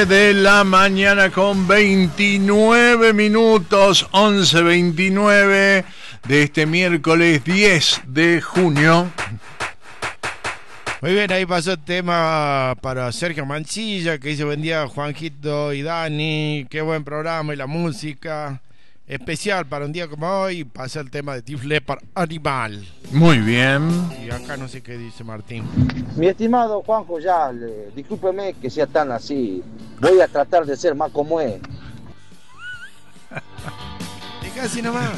de la mañana con 29 minutos, 11:29 de este miércoles 10 de junio. Muy bien, ahí pasó el tema para Sergio Mancilla, que dice buen día Juanjito y Dani, qué buen programa y la música. Especial para un día como hoy, pasa el tema de Def Leppard, Animal. Muy bien. Y acá no sé qué dice Martín. Mi estimado Juanjo, ya, discúlpeme que sea tan así. Voy a tratar de ser más como él. Deja así nomás.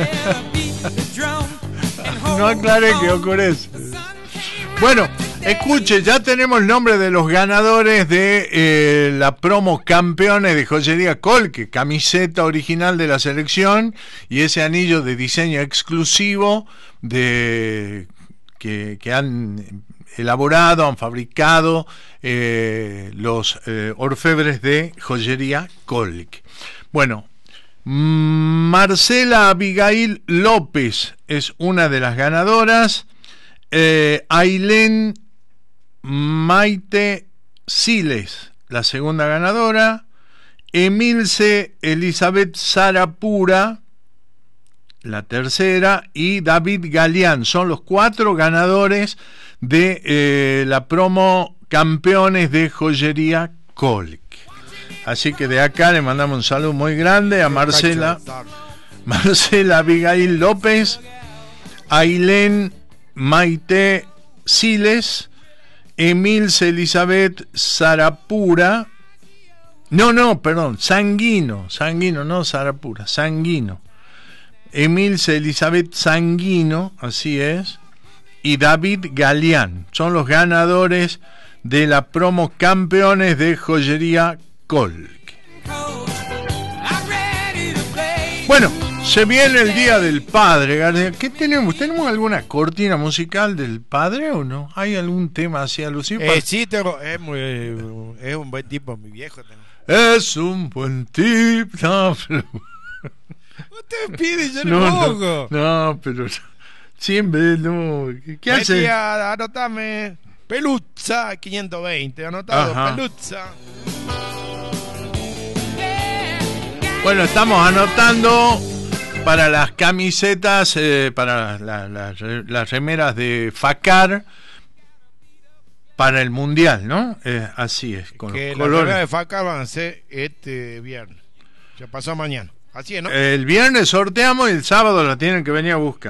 No aclaré qué ocurre. Bueno, escuche, ya tenemos el nombre de los ganadores de la promo Campeones de Joyería Colque, camiseta original de la selección y ese anillo de diseño exclusivo que han elaborado, han fabricado los orfebres de Joyería Colque. Bueno, Marcela Abigail López es una de las ganadoras. Ailén Maite Siles, la segunda ganadora. Emilce Elizabeth Sarapura, la tercera. Y David Galeán, son los 4 ganadores de la promo Campeones de Joyería Colque. Así que de acá le mandamos un saludo muy grande a Marcela Abigail López, Ailén Maite Siles, Emilce Elizabeth Sarapura, Sanguino, no Sarapura, Sanguino, Emilce Elizabeth Sanguino, así es, y David Galeán, son los ganadores de la promo Campeones de Joyería Colque. Bueno, se viene el Día del Padre, García. ¿Qué tenemos? ¿Tenemos alguna cortina musical del padre o no? ¿Hay algún tema así alusivo? Sí, tengo. Es un buen tipo, mi viejo. Es un buen tipo. No, pero... Usted pide, yo no pongo. No, pero siempre no. ¿Qué hace? Anotame. Peluza 520, anotado. Ajá. Peluza. Bueno, estamos anotando para las camisetas, para las remeras de Facar para el Mundial, ¿no? Así es, con que los las colores. remeras de Facar van a ser este viernes. Ya pasó mañana. Así es, ¿no? El viernes sorteamos y el sábado la tienen que venir a buscar.